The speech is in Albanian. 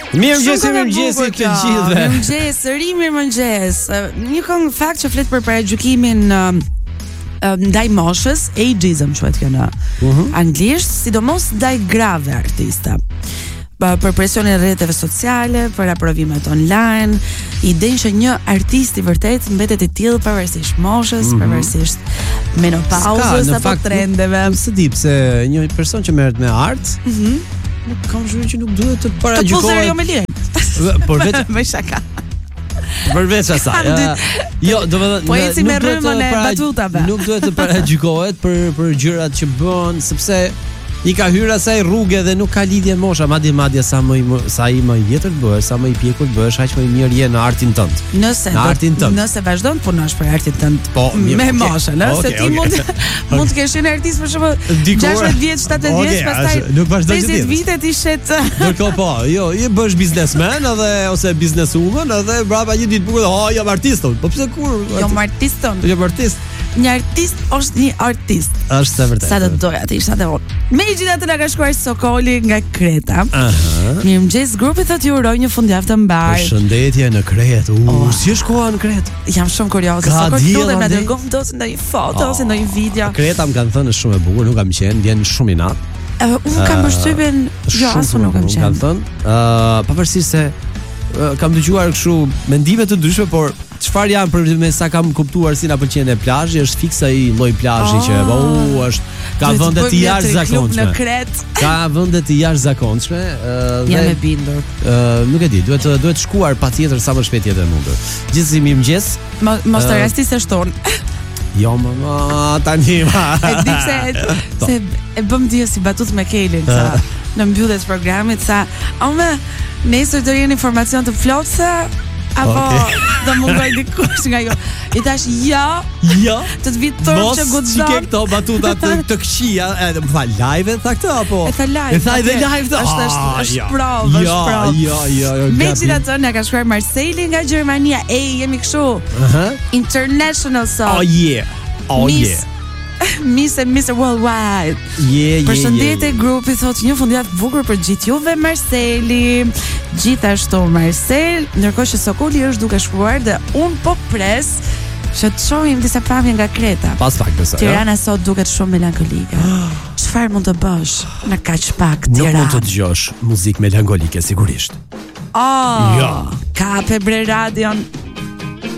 Mirëmëngjes të gjithëve. Mirëmëngjes, mirëmëngjes. Një këngë fakt që flet për paragjykimin ndaj moshës, ageism quhet kjo në anglisht, sidomos ndaj grave artista. Për presionin e rrjeteve sociale, për aprovimet online, idenë që një artist i vërtet mbetet i tillë pavarësisht moshës, pavarësisht menopauzës apo trendeve. Se di pse një person që merret me art, nuk kam zhurmë që nuk duhet të paragjykohet. Jo me lirë. Por vetë me shaka. Përveç asaj. Jo, domethënë po eci me rrymën e batutave. Nuk duhet të paragjykohet për gjërat që bën, sepse i ka hyrë asaj rrugë dhe nuk ka lidhje mosha, madje sa më i vjetër bëhesh, sa më i pjekur bëhesh, aq më i mirë je në artin tënd. Nëse vazhdon të punosh për artin tënd me moshën, se ti mund të kesh një artist për shembull 16 vjeç, 17 vjeç, pastaj nuk vazhdon 50 vite ti shet. Je bësh biznesmen ose bizneswoman edhe brapa një ditë bukur, jam artist. Po pse kur? Jam artist. Jam artist. Një artist është një artist. Është vërtet. Sa të doja të ishte unë. Megjithatë na ka shkuar Sokoli nga Kreta. Mirëmëngjes, grupi thotë ju uroj një fundjavë të mbar. Përshëndetje në Kretë. Si është koha në Kretë? Jam shumë kurioze. Sokoli lutem na dërgon dosë ndonjë foto ose ndonjë video. Kreta më kanë thënë është shumë e bukur, nuk kam qenë, vjen shumë i natë. Unë kam përshtypjen, jo as unë nuk kam qenë. Kanë thënë, pavarësisht se kam dëgjuar kështu mendime të ndryshme, por çfarë janë për me sa kam kuptuar si na pëlqen e plazhi, është fiksa i lloj plazhi që është ka vende të jashtëzakonshme. Në Kret. Ka vende të jashtëzakonshme, jam e bindur. Nuk e di, duhet shkuar patjetër sa më shpejt jetë e mundur. Gjithsesi mirëmëngjes. Mos të rastisësh ton. Jo, mama, tani ma. E di se e bëm dia si batut me Kelin sa në mbylljes programit sa nesër do jenë informacion të plotësa apo do mundoj dikush nga jo. I thash jo. Të vit turp që guxon. Mos ke këto batuta të këqija, më tha live tha këtë apo? E tha live. E tha edhe live. Është provë, është provë. Jo. Megjithatë na ka shkruar Marceli nga Gjermania. Jemi kështu. International song. Oh yeah. Miss and Mr. Worldwide. Përshëndetje grupi, thotë një fundjavë bukur për gjithë juve, Marceli. Gjithashtu Marcel, ndërkohë që Sokoli është duke shkruar dhe un po pres që të shohim disa pamje nga Kreta. Pas pak besoj. Tirana sot duket shumë melankolike. Çfarë mund të bësh në kaq pak Tiranë? Nuk mund të dëgjosh muzikë melankolike sigurisht. Kape bre radion.